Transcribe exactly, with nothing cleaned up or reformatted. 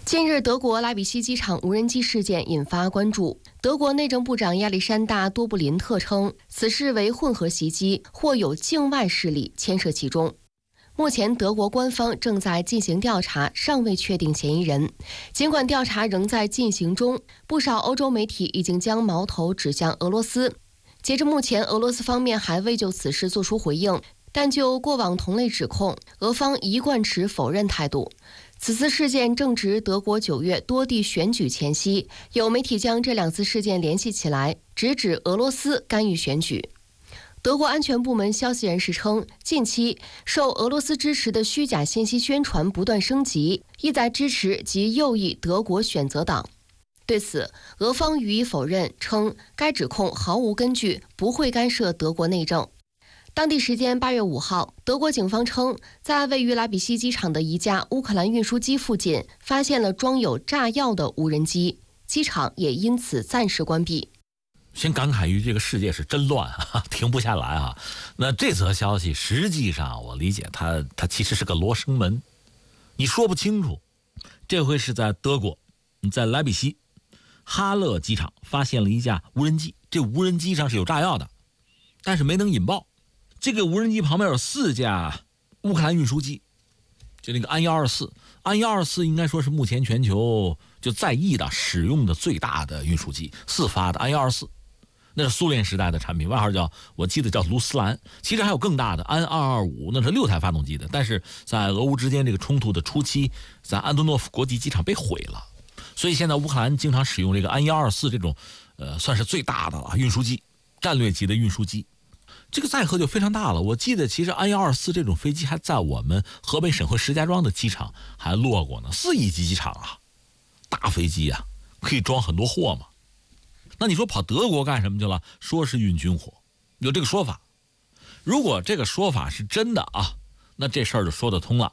近日，德国拉比锡机场无人机事件引发关注。德国内政部长亚历山大·多布林特称，此事为混合袭击，或有境外势力牵涉其中。目前，德国官方正在进行调查，尚未确定嫌疑人。尽管调查仍在进行中，不少欧洲媒体已经将矛头指向俄罗斯。截至目前，俄罗斯方面还未就此事作出回应，但就过往同类指控，俄方一贯持否认态度。此次事件正值德国九月多地选举前夕，有媒体将这两次事件联系起来，直指俄罗斯干预选举。德国安全部门消息人士称，近期受俄罗斯支持的虚假信息宣传不断升级，意在支持及右翼德国选择党。对此，俄方予以否认，称该指控毫无根据，不会干涉德国内政。当地时间八月五号，德国警方称，在位于拉比锡机场的一架乌克兰运输机附近发现了装有炸药的无人机，机场也因此暂时关闭。 先感慨于这个世界是真乱啊，停不下来啊。那这则消息实际上我理解它它其实是个罗生门，你说不清楚。这回是在德国，在莱比锡哈勒机场发现了一架无人机，这无人机上是有炸药的，但是没能引爆。这个无人机旁边有四架乌克兰运输机，就那个安一二四，安一二四应该说是目前全球就在役的使用的最大的运输机，四发的安一二四，那是苏联时代的产品，外号叫我记得叫卢斯兰。其实还有更大的安二二五，那是六台发动机的，但是在俄乌之间这个冲突的初期，在安东诺夫国际机场被毁了，所以现在乌克兰经常使用这个安一二四这种，呃，算是最大的了运输机，战略级的运输机。这个载荷就非常大了，我记得其实安一二四这种飞机还在我们河北省会石家庄的机场还落过呢，四亿级机场啊，大飞机啊，可以装很多货嘛。那你说跑德国干什么去了？说是运军火，有这个说法。如果这个说法是真的啊，那这事儿就说得通了。